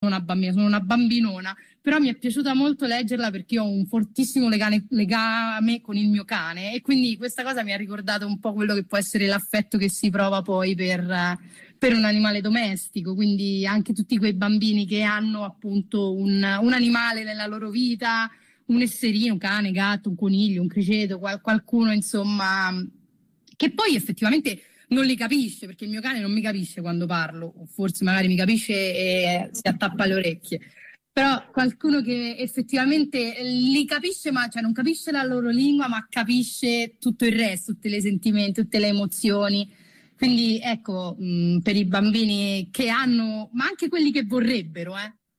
una bambina, sono una bambinona, però mi è piaciuta molto leggerla perché io ho un fortissimo legame con il mio cane e quindi questa cosa mi ha ricordato un po' quello che può essere l'affetto che si prova poi per un animale domestico, quindi anche tutti quei bambini che hanno appunto un animale nella loro vita, un esserino, un cane, gatto, un coniglio, un criceto, qualcuno insomma, che poi effettivamente non li capisce, perché il mio cane non mi capisce quando parlo, o forse magari mi capisce e si attappa le orecchie. Però qualcuno che effettivamente li capisce, ma cioè non capisce la loro lingua, ma capisce tutto il resto, tutti i sentimenti, tutte le emozioni. Quindi ecco, per i bambini che hanno, ma anche quelli che vorrebbero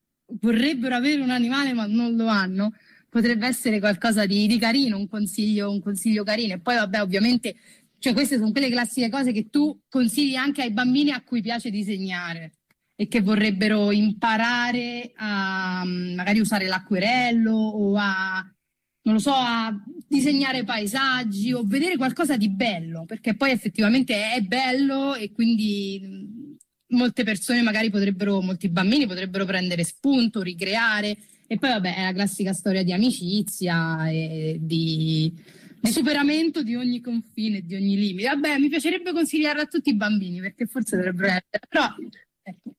avere un animale ma non lo hanno, potrebbe essere qualcosa di carino, un consiglio carino. E poi vabbè, ovviamente, cioè queste sono quelle classiche cose che tu consigli anche ai bambini a cui piace disegnare e che vorrebbero imparare a magari usare l'acquerello o non lo so, a disegnare paesaggi o vedere qualcosa di bello, perché poi effettivamente è bello e quindi molte persone molti bambini potrebbero prendere spunto, ricreare e poi vabbè è la classica storia di amicizia e di superamento di ogni confine, di ogni limite. Vabbè, mi piacerebbe consigliarla a tutti i bambini perché forse dovrebbero essere, però ecco,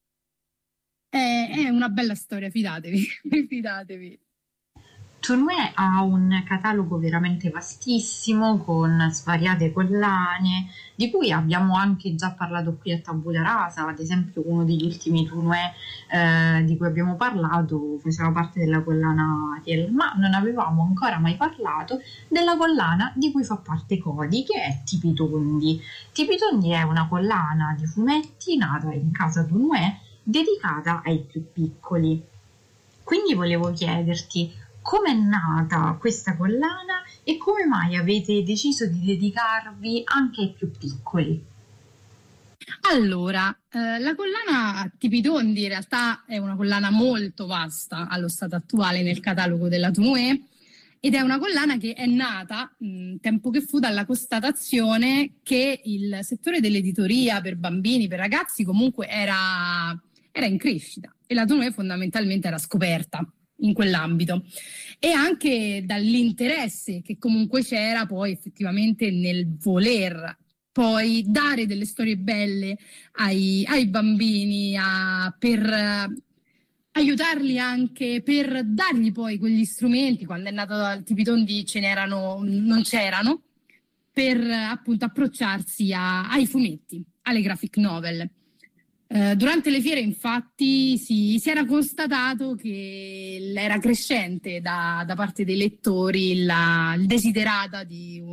è una bella storia, fidatevi, fidatevi. Tourneux ha un catalogo veramente vastissimo con svariate collane di cui abbiamo anche già parlato qui a Tabula Rasa. Ad esempio uno degli ultimi Tourneux di cui abbiamo parlato faceva parte della collana Ariel, ma non avevamo ancora mai parlato della collana di cui fa parte Cody, che è Tipi Tondi. Tipi Tondi è una collana di fumetti nata in casa Tourneux dedicata ai più piccoli. Quindi volevo chiederti come è nata questa collana e come mai avete deciso di dedicarvi anche ai più piccoli? Allora, la collana Tipi Tondi in realtà è una collana molto vasta allo stato attuale nel catalogo della Tourneux ed è una collana che è nata tempo che fu dalla constatazione che il settore dell'editoria per bambini, per ragazzi comunque era in crescita e la Tourneux fondamentalmente era scoperta in quell'ambito e anche dall'interesse che comunque c'era poi effettivamente nel voler poi dare delle storie belle ai bambini per aiutarli anche, per dargli poi quegli strumenti. Quando è nato il Tipi Tondi non c'erano, per appunto approcciarsi ai fumetti, alle graphic novel. Durante le fiere infatti si era constatato che era crescente da parte dei lettori il desiderata di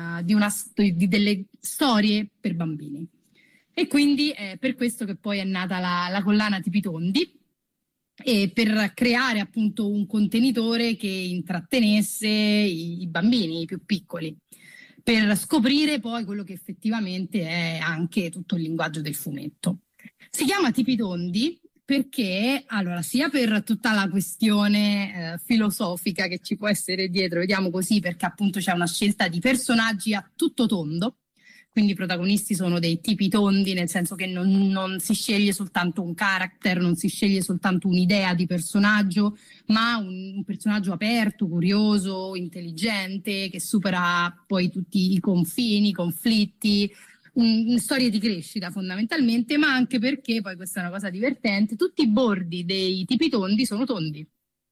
delle storie per bambini e quindi è per questo che poi è nata la collana Tipi Tondi e per creare appunto un contenitore che intrattenesse i bambini, i più piccoli, per scoprire poi quello che effettivamente è anche tutto il linguaggio del fumetto. Si chiama Tipi Tondi perché, allora, sia per tutta la questione filosofica che ci può essere dietro, vediamo così, perché appunto c'è una scelta di personaggi a tutto tondo, quindi i protagonisti sono dei tipi tondi, nel senso che non si sceglie soltanto un character, non si sceglie soltanto un'idea di personaggio, ma un personaggio aperto, curioso, intelligente, che supera poi tutti i confini, i conflitti, storie di crescita fondamentalmente, ma anche perché, poi questa è una cosa divertente, tutti i bordi dei tipi tondi sono tondi.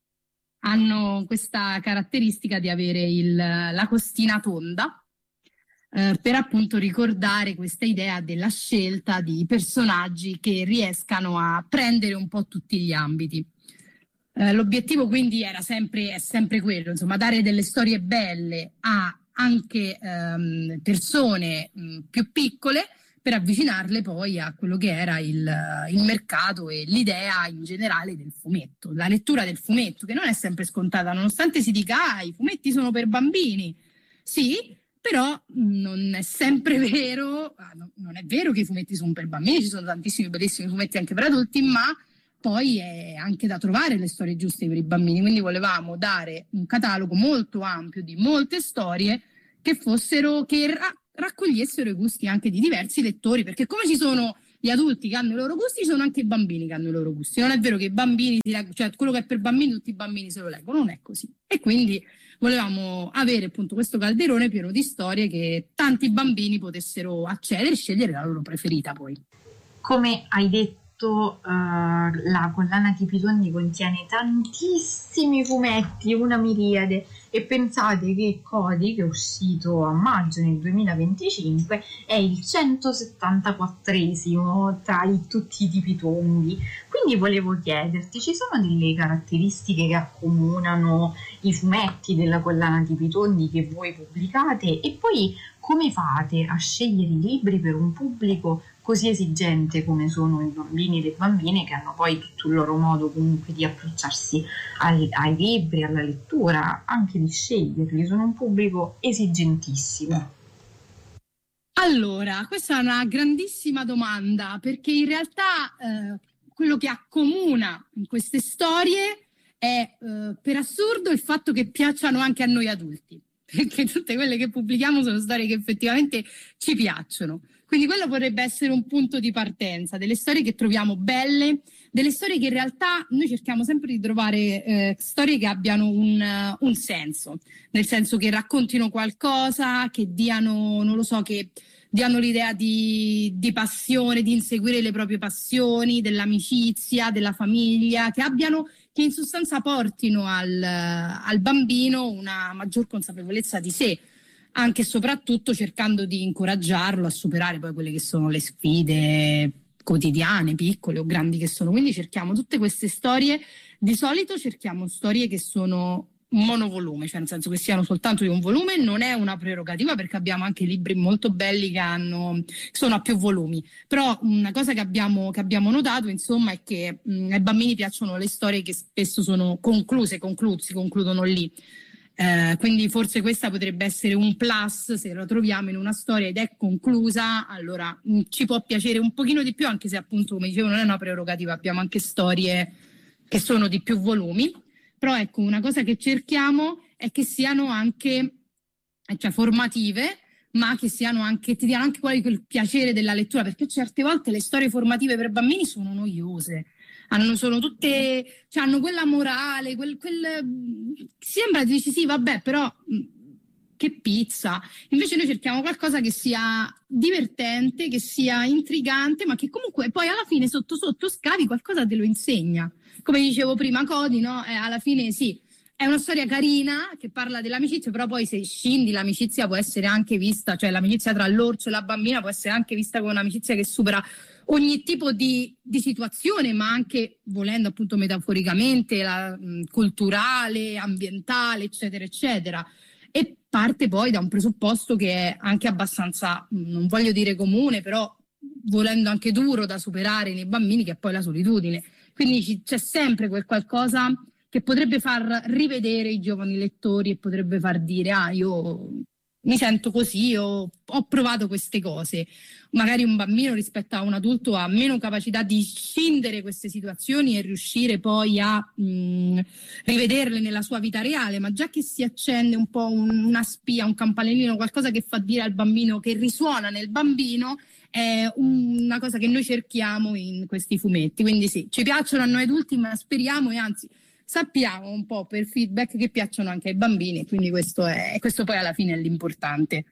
Hanno questa caratteristica di avere la costina tonda, per appunto ricordare questa idea della scelta di personaggi che riescano a prendere un po' tutti gli ambiti. L'obiettivo quindi è sempre quello, insomma, dare delle storie belle a anche persone più piccole per avvicinarle poi a quello che era il mercato e l'idea in generale del fumetto, la lettura del fumetto, che non è sempre scontata, nonostante si dica i fumetti sono per bambini, sì, però non è sempre vero, non è vero che i fumetti sono per bambini, ci sono tantissimi bellissimi fumetti anche per adulti, ma poi è anche da trovare le storie giuste per i bambini, quindi volevamo dare un catalogo molto ampio di molte storie che raccogliessero i gusti anche di diversi lettori, perché come ci sono gli adulti che hanno i loro gusti, ci sono anche i bambini che hanno i loro gusti. Non è vero che i bambini, cioè quello che è per bambini, tutti i bambini se lo leggono, non è così. E quindi volevamo avere appunto questo calderone pieno di storie che tanti bambini potessero accedere e scegliere la loro preferita poi. Come hai detto, la collana Tipi Tondi contiene tantissimi fumetti, una miriade, e pensate che Cody, che è uscito a maggio nel 2025, è il 174esimo tra tutti i Tipi Tondi. Quindi volevo chiederti, ci sono delle caratteristiche che accomunano i fumetti della collana Tipi Tondi che voi pubblicate, e poi come fate a scegliere i libri per un pubblico così esigente come sono i bambini e le bambine, che hanno poi tutto il loro modo comunque di approcciarsi ai libri, alla lettura, anche di sceglierli? Sono un pubblico esigentissimo. Allora, questa è una grandissima domanda, perché in realtà quello che accomuna in queste storie è per assurdo il fatto che piacciono anche a noi adulti, perché tutte quelle che pubblichiamo sono storie che effettivamente ci piacciono. Quindi quello potrebbe essere un punto di partenza, delle storie che troviamo belle, delle storie che in realtà noi cerchiamo sempre di trovare storie che abbiano un senso, nel senso che raccontino qualcosa, che diano, non lo so, che diano l'idea di passione, di inseguire le proprie passioni, dell'amicizia, della famiglia, che in sostanza portino al bambino una maggior consapevolezza di sé, anche e soprattutto cercando di incoraggiarlo a superare poi quelle che sono le sfide quotidiane, piccole o grandi che sono. Quindi cerchiamo tutte queste storie, di solito cerchiamo storie che sono monovolume, cioè nel senso che siano soltanto di un volume. Non è una prerogativa, perché abbiamo anche libri molto belli che sono a più volumi, però una cosa che abbiamo notato insomma è che ai bambini piacciono le storie che spesso sono conclusi, concludono lì. Quindi forse questa potrebbe essere un plus, se la troviamo in una storia ed è conclusa, allora ci può piacere un pochino di più, anche se appunto, come dicevo, non è una prerogativa, abbiamo anche storie che sono di più volumi. Però ecco, una cosa che cerchiamo è che siano anche, cioè, formative, ma che siano anche, ti diano anche quel piacere della lettura, perché certe volte le storie formative per bambini sono noiose. Sono tutte, cioè hanno quella morale, sembra, dici sì, vabbè, però che pizza. Invece noi cerchiamo qualcosa che sia divertente, che sia intrigante, ma che comunque poi alla fine sotto sotto scavi qualcosa te lo insegna. Come dicevo prima, Cody, no? Alla fine sì, è una storia carina che parla dell'amicizia, però poi se scendi l'amicizia può essere anche vista, cioè l'amicizia tra l'orso e la bambina può essere anche vista come un'amicizia che supera ogni tipo di situazione, ma anche, volendo appunto metaforicamente, culturale, ambientale, eccetera, eccetera. E parte poi da un presupposto che è anche abbastanza, non voglio dire comune, però volendo anche duro da superare nei bambini, che è poi la solitudine. Quindi c'è sempre quel qualcosa che potrebbe far rivedere i giovani lettori e potrebbe far dire: ah, io mi sento così, ho provato queste cose. Magari un bambino rispetto a un adulto ha meno capacità di scindere queste situazioni e riuscire poi a rivederle nella sua vita reale, ma già che si accende un po' una spia, un campanellino, qualcosa che fa dire al bambino, che risuona nel bambino, è una cosa che noi cerchiamo in questi fumetti. Quindi sì, ci piacciono a noi adulti, ma speriamo e anzi sappiamo un po' per feedback che piacciono anche ai bambini, quindi questo poi alla fine è l'importante.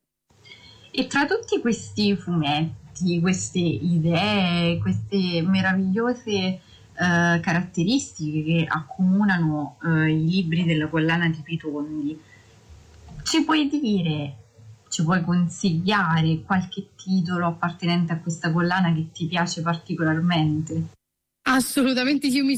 E tra tutti questi fumetti, queste idee, queste meravigliose caratteristiche che accomunano i libri della collana Tipi Tondi, ci puoi consigliare qualche titolo appartenente a questa collana che ti piace particolarmente? Assolutamente sì, io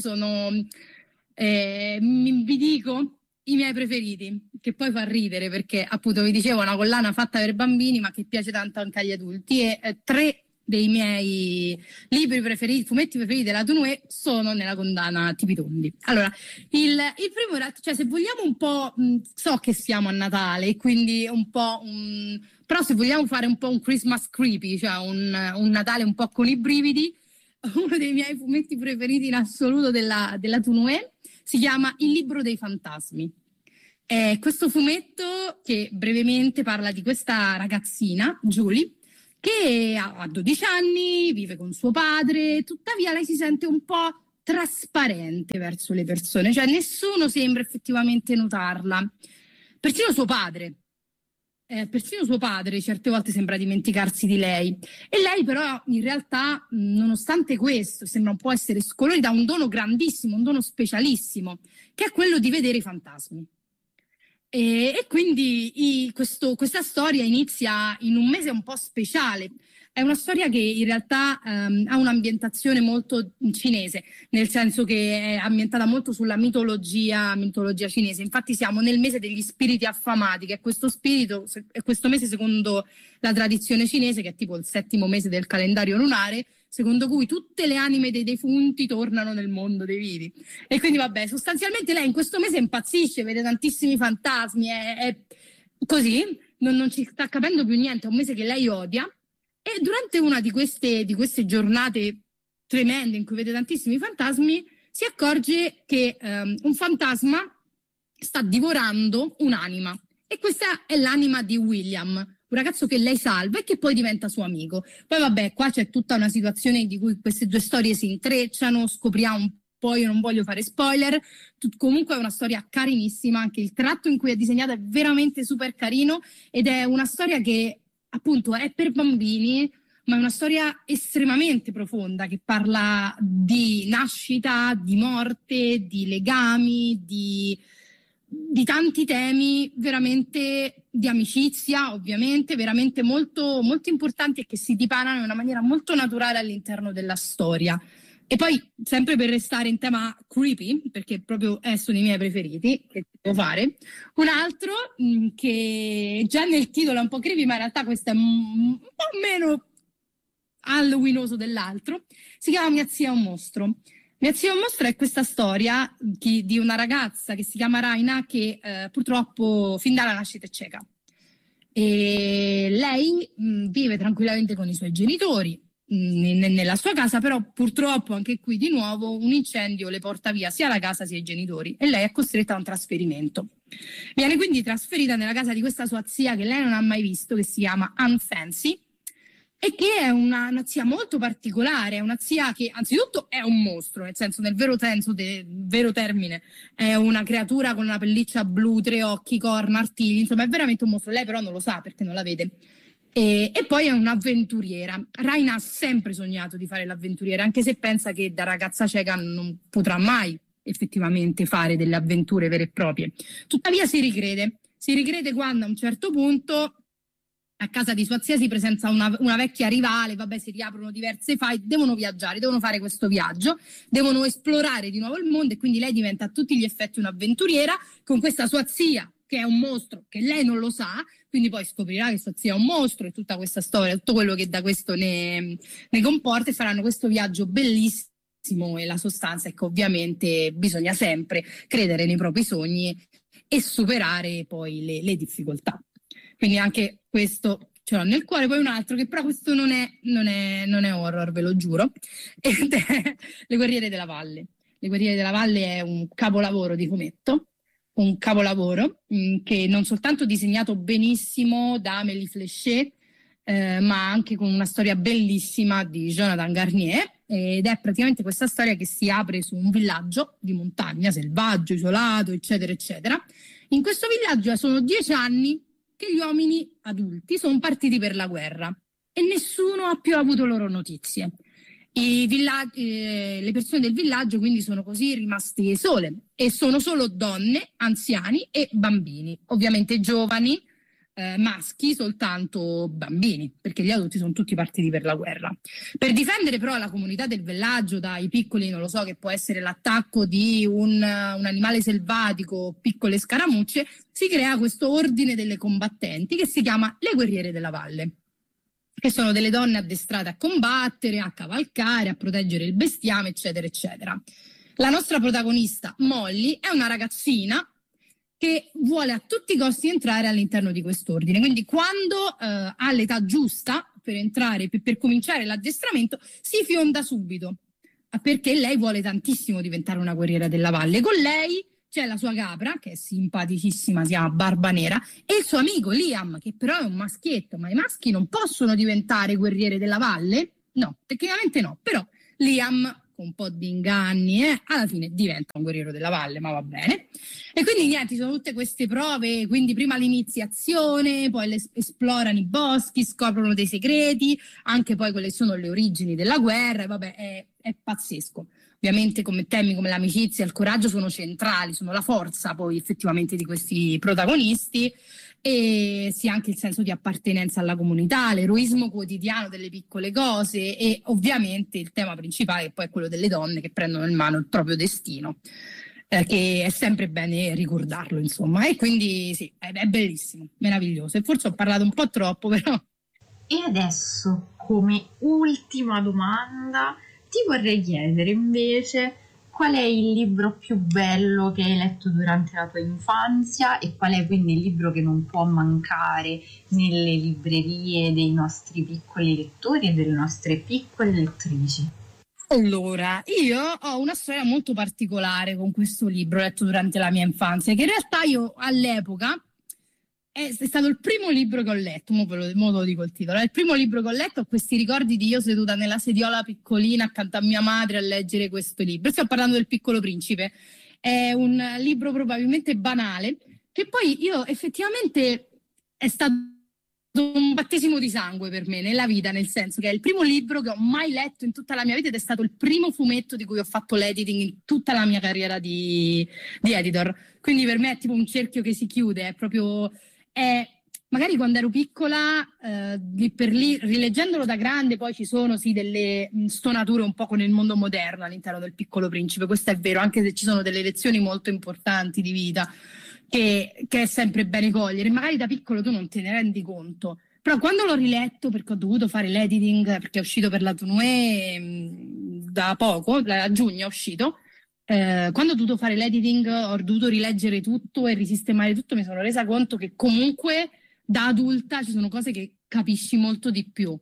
vi dico i miei preferiti, che poi fa ridere perché appunto vi dicevo è una collana fatta per bambini ma che piace tanto anche agli adulti, e tre dei miei libri preferiti, fumetti preferiti della Tourneur sono nella collana Tipi Tondi. Allora, il primo, cioè se vogliamo un po', so che siamo a Natale, quindi un po' però se vogliamo fare un po' un Christmas creepy, cioè un Natale un po' con i brividi, uno dei miei fumetti preferiti in assoluto della Tourneur si chiama Il libro dei fantasmi. È questo fumetto che brevemente parla di questa ragazzina, Julie, che ha 12 anni, vive con suo padre, tuttavia lei si sente un po' trasparente verso le persone, cioè nessuno sembra effettivamente notarla. Persino suo padre. Persino suo padre certe volte sembra dimenticarsi di lei, e lei però in realtà, nonostante questo, sembra un po' essere scolorita da un dono grandissimo, un dono specialissimo, che è quello di vedere i fantasmi. E quindi questa storia inizia in un mese un po' speciale. È una storia che in realtà ha un'ambientazione molto cinese, nel senso che è ambientata molto sulla mitologia cinese. Infatti siamo nel mese degli spiriti affamati, che è questo mese secondo la tradizione cinese, che è tipo il 7° mese del calendario lunare, secondo cui tutte le anime dei defunti tornano nel mondo dei vivi. E quindi vabbè, sostanzialmente lei in questo mese impazzisce, vede tantissimi fantasmi, è così, non ci sta capendo più niente, è un mese che lei odia. E durante una di queste giornate tremende in cui vede tantissimi fantasmi, si accorge che un fantasma sta divorando un'anima. E questa è l'anima di William, un ragazzo che lei salva e che poi diventa suo amico. Poi vabbè, qua c'è tutta una situazione di cui queste due storie si intrecciano, scopriamo un po', io non voglio fare spoiler, comunque è una storia carinissima, anche il tratto in cui è disegnata è veramente super carino, ed è una storia che appunto è per bambini, ma è una storia estremamente profonda che parla di nascita, di morte, di legami, di tanti temi, veramente di amicizia, ovviamente, veramente molto, molto importanti e che si dipanano in una maniera molto naturale all'interno della storia. E poi, sempre per restare in tema creepy, perché proprio sono i miei preferiti, che devo fare, un altro che già nel titolo è un po' creepy, ma in realtà questo è un po' meno halloweenoso dell'altro, si chiama Mia zia è un mostro. Mia zia è un mostro è questa storia di una ragazza che si chiama Raina, che purtroppo fin dalla nascita è cieca. E lei vive tranquillamente con i suoi genitori nella sua casa, però purtroppo anche qui di nuovo un incendio le porta via sia la casa sia i genitori, e lei è costretta a un trasferimento. Viene quindi trasferita nella casa di questa sua zia che lei non ha mai visto, che si chiama Aunt Fancy, e che è una zia molto particolare, è una zia che anzitutto è un mostro, nel senso, nel vero senso del vero termine, è una creatura con una pelliccia blu, 3 occhi, corna, artigli, insomma è veramente un mostro. Lei però non lo sa perché non la vede. E poi è un'avventuriera. Raina ha sempre sognato di fare l'avventuriera, anche se pensa che da ragazza cieca non potrà mai effettivamente fare delle avventure vere e proprie. Tuttavia si ricrede quando a un certo punto a casa di sua zia si presenta una vecchia rivale, vabbè, si riaprono diverse fight, devono viaggiare, devono fare questo viaggio, devono esplorare di nuovo il mondo, e quindi lei diventa a tutti gli effetti un'avventuriera con questa sua zia che è un mostro, che lei non lo sa, quindi poi scoprirà che sua zia è un mostro e tutta questa storia, tutto quello che da questo ne comporta, e faranno questo viaggio bellissimo. E la sostanza è che ovviamente bisogna sempre credere nei propri sogni e superare poi le difficoltà. Quindi anche questo ce l'ho nel cuore. Poi un altro che però questo non è horror, ve lo giuro, ed è Le Guerriere della Valle. Le Guerriere della Valle è un capolavoro di fumetto, un capolavoro che non soltanto disegnato benissimo da Amélie Fléchet, ma anche con una storia bellissima di Jonathan Garnier, ed è praticamente questa storia che si apre su un villaggio di montagna, selvaggio, isolato, eccetera, eccetera. In questo villaggio sono 10 anni che gli uomini adulti sono partiti per la guerra e nessuno ha più avuto loro notizie. Le persone del villaggio quindi sono così rimasti sole, e sono solo donne, anziani e bambini, ovviamente giovani, maschi, soltanto bambini, perché gli adulti sono tutti partiti per la guerra. Per difendere però la comunità del villaggio dai piccoli, non lo so, che può essere l'attacco di un animale selvatico, piccole scaramucce, si crea questo ordine delle combattenti che si chiama Le Guerriere della Valle, che sono delle donne addestrate a combattere, a cavalcare, a proteggere il bestiame, eccetera, eccetera. La nostra protagonista, Molly, è una ragazzina che vuole a tutti i costi entrare all'interno di quest'ordine. Quindi quando ha l'età giusta per entrare, per cominciare l'addestramento, si fionda subito, perché lei vuole tantissimo diventare una guerriera della valle. Con lei c'è la sua capra, che è simpaticissima, si chiama Barba Nera, e il suo amico Liam, che però è un maschietto, ma i maschi non possono diventare guerriere della valle? No, tecnicamente no, però Liam, con un po' di inganni, alla fine diventa un guerriero della valle, ma va bene. E quindi niente, ci sono tutte queste prove, quindi prima l'iniziazione, poi esplorano i boschi, scoprono dei segreti, anche poi quelle sono le origini della guerra, e vabbè, è pazzesco. Ovviamente come temi come l'amicizia e il coraggio sono centrali, sono la forza poi effettivamente di questi protagonisti, e sì anche il senso di appartenenza alla comunità, l'eroismo quotidiano delle piccole cose e ovviamente il tema principale che poi è quello delle donne che prendono in mano il proprio destino, che è sempre bene ricordarlo insomma, e quindi sì, è bellissimo, meraviglioso, e forse ho parlato un po' troppo però. E adesso come ultima domanda ti vorrei chiedere invece qual è il libro più bello che hai letto durante la tua infanzia e qual è quindi il libro che non può mancare nelle librerie dei nostri piccoli lettori e delle nostre piccole lettrici. Allora, io ho una storia molto particolare con questo libro letto durante la mia infanzia, che in realtà io all'epoca è stato il primo libro che ho letto, mo lo dico il titolo, è il primo libro che ho letto, ho questi ricordi di io seduta nella sediola piccolina accanto a mia madre a leggere questo libro. Stiamo parlando del Piccolo Principe, è un libro probabilmente banale, che poi io effettivamente è stato un battesimo di sangue per me nella vita, nel senso che è il primo libro che ho mai letto in tutta la mia vita ed è stato il primo fumetto di cui ho fatto l'editing in tutta la mia carriera di editor. Quindi per me è tipo un cerchio che si chiude, è proprio... magari quando ero piccola, lì per lì, rileggendolo da grande, poi ci sono sì delle stonature un po' con il mondo moderno all'interno del Piccolo Principe, questo è vero, anche se ci sono delle lezioni molto importanti di vita che è sempre bene cogliere, magari da piccolo tu non te ne rendi conto, però quando l'ho riletto, perché ho dovuto fare l'editing, perché è uscito per la Tournée da poco, a giugno è uscito, quando ho dovuto fare l'editing ho dovuto rileggere tutto e risistemare tutto, mi sono resa conto che comunque da adulta ci sono cose che capisci molto di più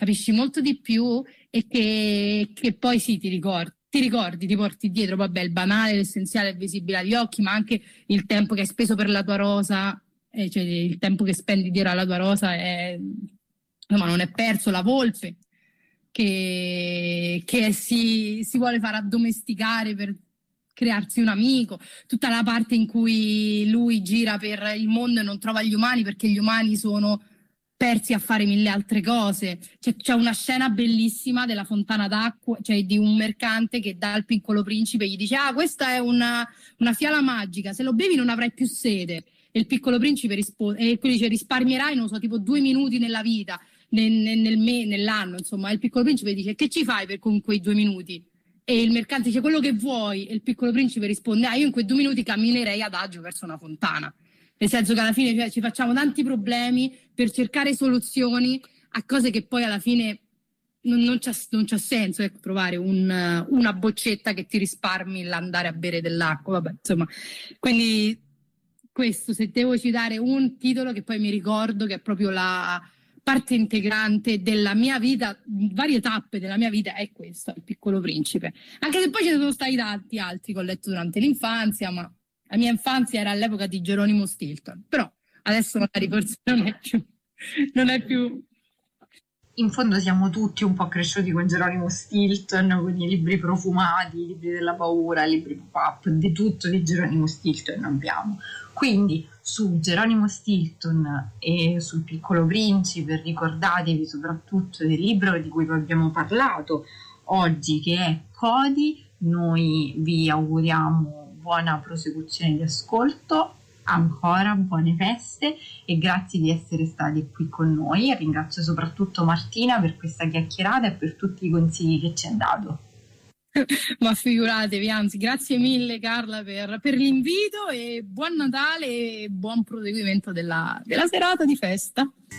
e che poi sì ti ricordi, ti porti dietro, vabbè il banale, l'essenziale è visibile agli occhi, ma anche il tempo che hai speso per la tua rosa, cioè il tempo che spendi dietro alla tua rosa insomma, non è perso, la volpe che si vuole far addomesticare per crearsi un amico, tutta la parte in cui lui gira per il mondo e non trova gli umani perché gli umani sono persi a fare mille altre cose. C'è una scena bellissima della fontana d'acqua, cioè di un mercante che dà al Piccolo Principe, gli dice questa è una fiala magica, se lo bevi non avrai più sede. E il Piccolo Principe risponde, e quello dice risparmierai, non so, tipo 2 minuti nella vita, nell'anno, insomma. E il Piccolo Principe dice che ci fai con quei 2 minuti? E il mercante dice quello che vuoi, e il Piccolo Principe risponde io in quei 2 minuti camminerei adagio verso una fontana. Nel senso che alla fine cioè, ci facciamo tanti problemi per cercare soluzioni a cose che poi alla fine non c'ha senso trovare una boccetta che ti risparmi l'andare a bere dell'acqua. Vabbè, insomma, quindi questo, se devo citare un titolo che poi mi ricordo che è proprio la parte integrante della mia vita, varie tappe della mia vita, è questo, Il Piccolo Principe. Anche se poi ci sono stati tanti altri che ho letto durante l'infanzia, ma la mia infanzia era all'epoca di Geronimo Stilton, però adesso magari forse non è più... In fondo siamo tutti un po' cresciuti con Geronimo Stilton, con i libri profumati, i libri della paura, i libri pop-up, di tutto di Geronimo Stilton abbiamo. Quindi su Geronimo Stilton e sul Piccolo Principe ricordatevi soprattutto del libro di cui vi abbiamo parlato oggi, che è Cody. Noi vi auguriamo buona prosecuzione di ascolto, ancora buone feste e grazie di essere stati qui con noi. E ringrazio soprattutto Martina per questa chiacchierata e per tutti i consigli che ci ha dato. Ma figuratevi, anzi grazie mille Carla per l'invito e buon Natale e buon proseguimento della serata di festa.